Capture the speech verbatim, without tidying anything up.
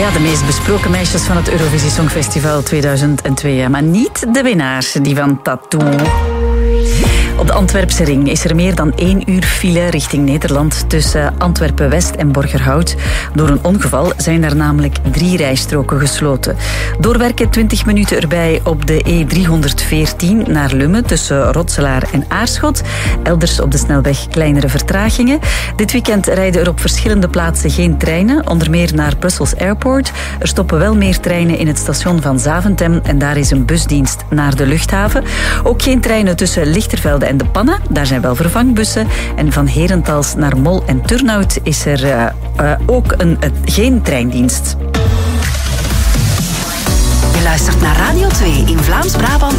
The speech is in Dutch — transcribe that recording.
Ja, de meest besproken meisjes van het Eurovisie Songfestival tweeduizend twee. Maar niet de winnaars, die van Tattoo. Op de Antwerpse ring is er meer dan één uur file richting Nederland tussen Antwerpen-West en Borgerhout. Door een ongeval zijn er namelijk drie rijstroken gesloten. Doorwerken twintig minuten erbij op de E driehonderdveertien naar Lummen tussen Rotselaar en Aarschot. Elders op de snelweg kleinere vertragingen. Dit weekend rijden er op verschillende plaatsen geen treinen, onder meer naar Brussels Airport. Er stoppen wel meer treinen in het station van Zaventem en daar is een busdienst naar de luchthaven. Ook geen treinen tussen Lichtervelde en De Panne, daar zijn wel vervangbussen. En van Herentals naar Mol en Turnhout is er uh, uh, ook een, uh, geen treindienst. Je luistert naar Radio twee in Vlaams-Brabant